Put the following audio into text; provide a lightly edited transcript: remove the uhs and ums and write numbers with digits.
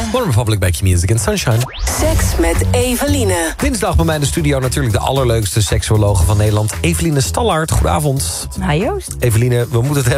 One Republic bij Q-Music and Sunshine. Seks met Eveline. Dinsdag bij mij in de studio natuurlijk de allerleukste seksuologe van Nederland, Eveline Stallaert. Goedenavond. Nou Joost. Eveline, we moeten het